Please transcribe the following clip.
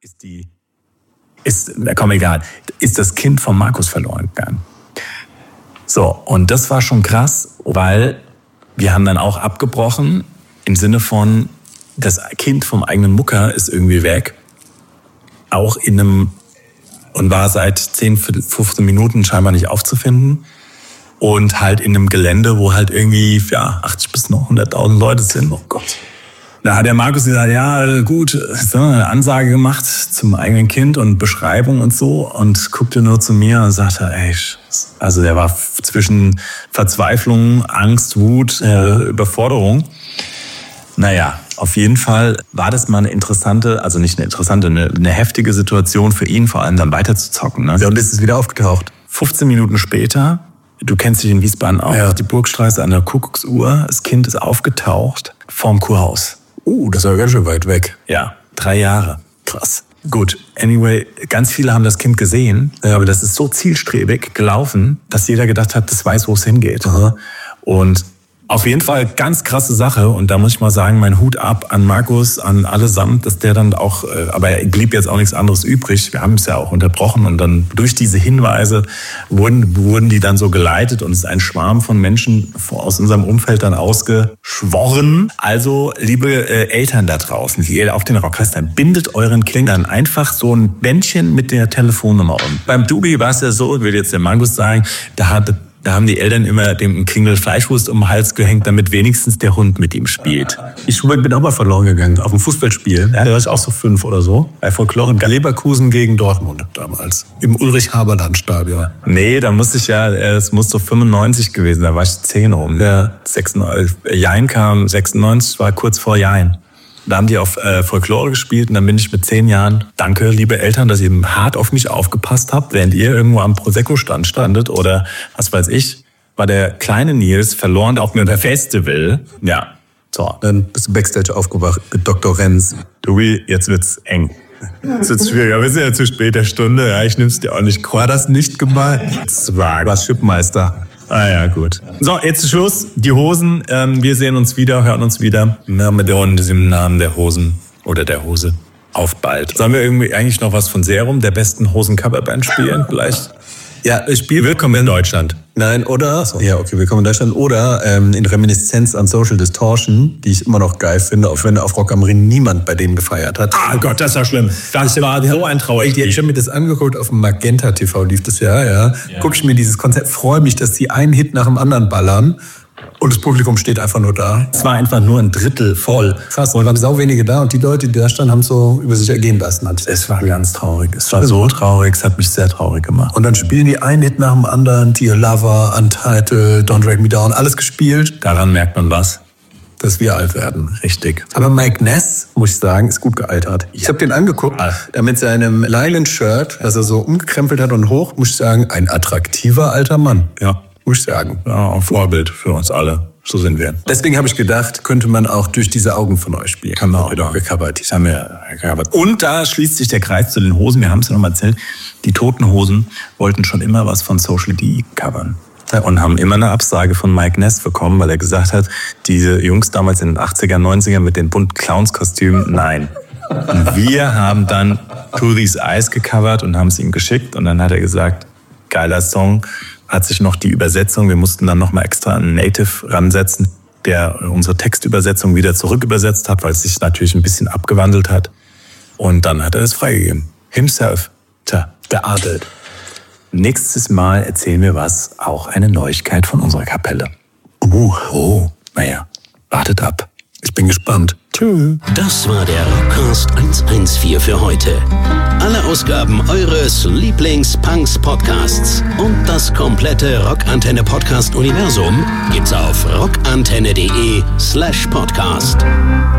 ist das Kind von Markus verloren gegangen. So, und das war schon krass, weil wir haben dann auch abgebrochen im Sinne von, das Kind vom eigenen Mucker ist irgendwie weg. Auch und war seit 10, 15 Minuten scheinbar nicht aufzufinden. Und halt in einem Gelände, wo halt irgendwie 80 bis noch 100.000 Leute sind. Oh Gott. Da hat der Markus gesagt, ja gut, eine Ansage gemacht zum eigenen Kind und Beschreibung und so. Und guckte nur zu mir und sagte, also der war zwischen Verzweiflung, Angst, Wut, Überforderung. Naja, auf jeden Fall war das mal eine heftige Situation für ihn, vor allem dann weiter zu zocken. Ne? Ja, und ist es wieder aufgetaucht? 15 Minuten später, du kennst dich in Wiesbaden auch, ja. Die Burgstraße an der Kuckucksuhr, das Kind ist aufgetaucht vorm Kurhaus. Das war ganz schön weit weg. Ja, 3 Jahre. Krass. Gut, anyway, ganz viele haben das Kind gesehen, aber das ist so zielstrebig gelaufen, dass jeder gedacht hat, das weiß, wo es hingeht. Aha. Und auf jeden Fall ganz krasse Sache und da muss ich mal sagen, mein Hut ab an Markus, an allesamt, dass der dann auch, aber er blieb jetzt auch nichts anderes übrig. Wir haben es ja auch unterbrochen und dann durch diese Hinweise wurden die dann so geleitet und es ist ein Schwarm von Menschen aus unserem Umfeld dann ausgeschworen. Also, liebe Eltern da draußen, die auf den Rockcastern, bindet euren Kindern einfach so ein Bändchen mit der Telefonnummer um. Beim Dubi war es ja so, will jetzt der Markus sagen, da haben die Eltern immer dem Klingel Fleischwurst um den Hals gehängt, damit wenigstens der Hund mit ihm spielt. Ich bin auch mal verloren gegangen auf einem Fußballspiel. Ja, da war ich auch so 5 oder so. Bei Folklore in Leverkusen gegen Dortmund damals. Im Ulrich-Haberland-Stadion. Nee, da musste ich es muss so 95 gewesen, da war ich 10 rum. Der 96, Jain kam, 96 war kurz vor Jain. Da haben die auf Folklore gespielt und dann bin ich mit 10 Jahren, danke liebe Eltern, dass ihr hart auf mich aufgepasst habt, während ihr irgendwo am Prosecco-Stand standet oder was weiß ich, war der kleine Nils verloren auf einem Festival. Ja, so. Dann bist du Backstage aufgewacht mit Dr. Renz. Dubi, jetzt wird's eng. Jetzt wird's schwieriger, wir sind ja zu später Stunde, ja, ich nehm's dir auch nicht. War das nicht gemeint? Du warst Schippmeister. Ah ja, gut. So, jetzt Schluss. Die Hosen, wir sehen uns wieder, hören uns wieder. Mit dem Namen der Hosen oder der Hose. Auf bald. Sollen wir irgendwie eigentlich noch was von Serum, der besten Hosen-Coverband spielen vielleicht? Ja, Willkommen in Deutschland. Nein, oder? Ja, okay, Willkommen in Deutschland. Oder in Reminiszenz an Social Distortion, die ich immer noch geil finde, auch wenn auf Rock am Ring niemand bei denen gefeiert hat. Ah Gott, das ist ja schlimm. Das war so ein traurig. Ich habe mir das angeguckt, auf dem Magenta TV lief das ja. Guck ich mir dieses Konzept, freue mich, dass die einen Hit nach dem anderen ballern. Und das Publikum steht einfach nur da. Es war einfach nur ein Drittel voll. Krass, und waren sau wenige da und die Leute, die da standen, haben es so über sich ergehen lassen. Es war ganz traurig. Es war so traurig, es hat mich sehr traurig gemacht. Und dann spielen die einen Hit nach dem anderen, Dear Lover, Untitled, Don't Drag Me Down, alles gespielt. Daran merkt man was. Dass wir alt werden. Richtig. Aber Mike Ness, muss ich sagen, ist gut gealtert. Ich habe den angeguckt, da mit seinem Lylan-Shirt, das er so umgekrempelt hat und hoch, muss ich sagen, ein attraktiver alter Mann. Ja. Muss ich sagen. Ja, ein Vorbild für uns alle. So sind wir. Deswegen habe ich gedacht, könnte man auch durch diese Augen von euch spielen. Kann man auch gecovert. Das haben wir gecovert. Und da schließt sich der Kreis zu den Hosen. Wir haben es ja noch mal erzählt. Die Toten Hosen wollten schon immer was von Social D covern. Und haben immer eine Absage von Mike Ness bekommen, weil er gesagt hat, diese Jungs damals in den 80er, 90er mit den bunten Clownskostümen, nein. Und wir haben dann To These Eyes gecovert und haben es ihm geschickt. Und dann hat er gesagt, geiler Song. Hat sich noch die Übersetzung, wir mussten dann noch mal extra einen Native ransetzen, der unsere Textübersetzung wieder zurückübersetzt hat, weil es sich natürlich ein bisschen abgewandelt hat. Und dann hat er es freigegeben. Himself. Geadelt. Nächstes Mal erzählen wir auch eine Neuigkeit von unserer Kapelle. Naja, wartet ab. Ich bin gespannt. Tschüss. Das war der Rockcast 114 für heute. Alle Ausgaben eures Lieblings-Punks-Podcasts und das komplette Rockantenne-Podcast-Universum gibt's auf rockantenne.de/podcast.